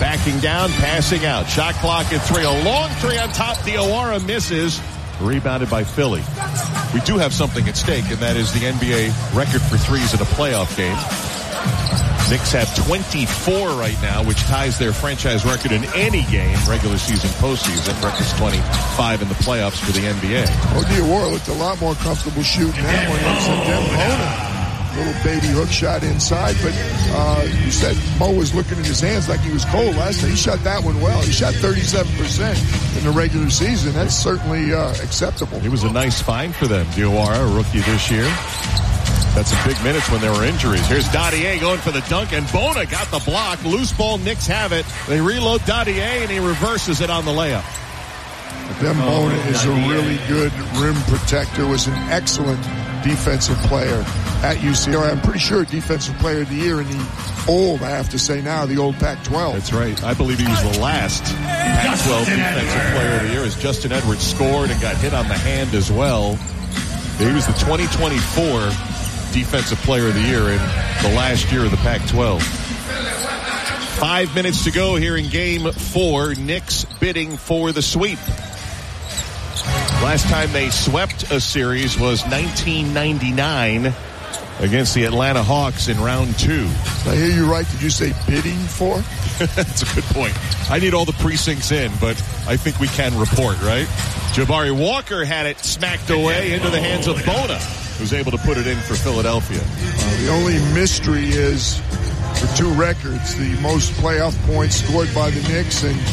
Backing down, passing out. Shot clock at 3. A long 3 on top. Diawara misses. Rebounded by Philly. We do have something at stake, and that is the NBA record for threes in a playoff game. Knicks have 24 right now, which ties their franchise record in any game, regular season, postseason. Record's 25 in the playoffs for the NBA. Diawara looked a lot more comfortable shooting that one than Demona. Little baby hook shot inside, but you said Mo was looking at his hands like he was cold last night. He shot that one well. He shot 37% in the regular season. That's certainly acceptable. It was a nice find for them. Diawara, a rookie this year. That's a big minutes when there were injuries. Here's Dadier going for the dunk, and Bona got the block. Loose ball, Knicks have it. They reload Dadier, and he reverses it on the layup. Bona is a really good rim protector, was an excellent defensive player at UCLA. I'm pretty sure defensive player of the year in the old, I have to say now, the old Pac-12. That's right. I believe he was the last Pac-12 defensive player of the year as Justin Edwards scored and got hit on the hand as well. He was the 2024 defensive player of the year in the last year of the Pac-12. 5 minutes to go here in game 4. Knicks bidding for the sweep. Last time they swept a series was 1999 against the Atlanta Hawks in round 2. Did I hear you right? Did you say bidding for? That's a good point. I need all the precincts in, but I think we can report, right? Jabari Walker had it smacked away into the hands of Bona, who's able to put it in for Philadelphia. The only mystery is the 2 records, the most playoff points scored by the Knicks and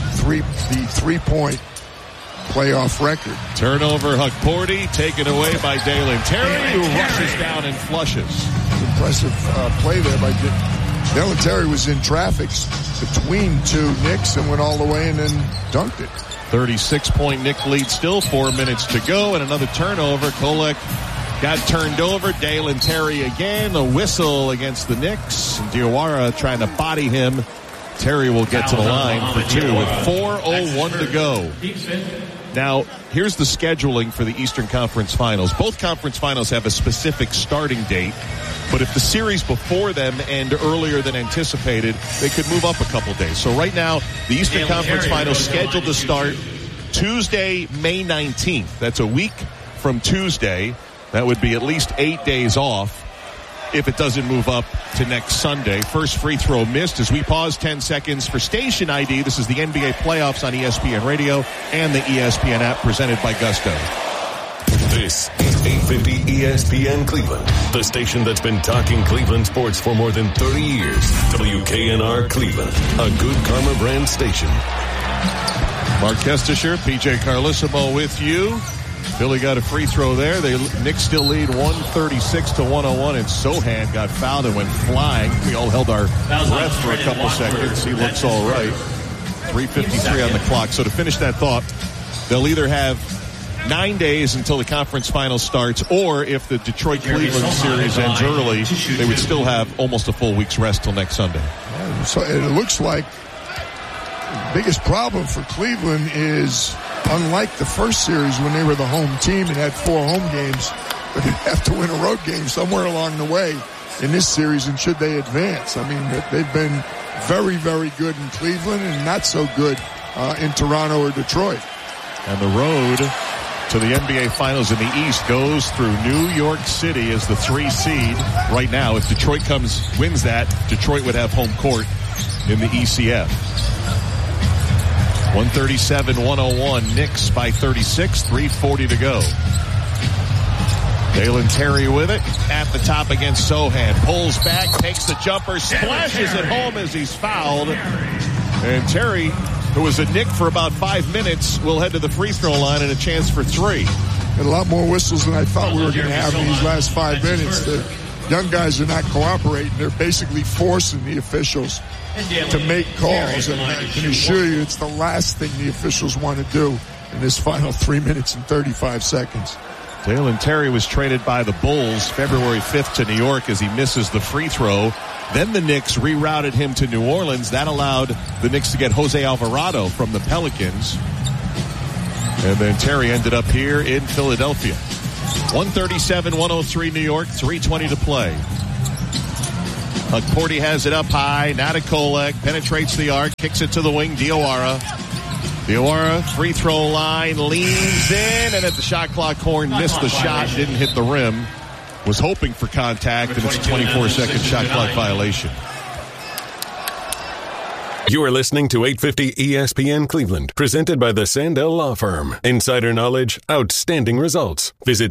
the 3-point playoff record. Turnover, Hukporti, taken away by Dalen Terry, who rushes down and flushes. Impressive play there by Dalen Terry. Was in traffic between 2 Knicks and went all the way and then dunked it. 36-point Knick lead, still 4 minutes to go, and another turnover. Kolek got turned over. Dalen Terry again, a whistle against the Knicks. And Diawara trying to body him. Terry will get to the line for 2 with 4:01 to go. Now, here's the scheduling for the Eastern Conference Finals. Both conference finals have a specific starting date, but if the series before them end earlier than anticipated, they could move up a couple days. So right now, the Eastern Conference Finals scheduled to start Tuesday, May 19th. That's a week from Tuesday. That would be at least 8 days off if it doesn't move up to next Sunday. First free throw missed as we pause 10 seconds for station ID. This is the NBA playoffs on ESPN Radio and the ESPN app presented by Gusto. This is 850 ESPN Cleveland, the station that's been talking Cleveland sports for more than 30 years. WKNR Cleveland, a Good Karma brand station. Mark Kestisher, PJ Carlissimo with you. Philly got a free throw there. Knicks still lead 136-101, and Sohan got fouled and went flying. We all held our breath for a couple seconds. He looks all right. 3:53 on the clock. So to finish that thought, they'll either have 9 days until the conference final starts, or if the Detroit-Cleveland series ends early, they would still have almost a full week's rest till next Sunday. So it looks like the biggest problem for Cleveland is, unlike the first series when they were the home team and had 4 home games, they're going to have to win a road game somewhere along the way in this series, and should they advance. I mean, they've been very, very good in Cleveland and not so good in Toronto or Detroit. And the road to the NBA Finals in the East goes through New York City as the 3 seed. Right now, if Detroit wins that, Detroit would have home court in the ECF. 137-101, Knicks by 36, 3:40 to go. Dalen Terry with it, at the top against Sohan. Pulls back, takes the jumper, splashes it home as he's fouled. And Terry, who was a Knick for about 5 minutes, will head to the free throw line and a chance for 3. And a lot more whistles than I thought we were going to have in these last 5 minutes. The young guys are not cooperating. They're basically forcing the officials to make calls, and I can assure you it's the last thing the officials want to do in this final 3 minutes and 35 seconds. Dalen Terry was traded by the Bulls February 5th to New York as he misses the free throw. Then the Knicks rerouted him to New Orleans. That allowed the Knicks to get Jose Alvarado from the Pelicans. And then Terry ended up here in Philadelphia. 137-103 New York, 3:20 to play. Cordy has it up high. Now to Kolek. Penetrates the arc. Kicks it to the wing. Diawara. Diawara, free throw line. Leans in. And at the shot clock horn, missed the shot. Didn't hit the rim. Was hoping for contact. And it's a 24-second shot clock violation. You are listening to 850 ESPN Cleveland, presented by the Sandell Law Firm. Insider knowledge, outstanding results. Visit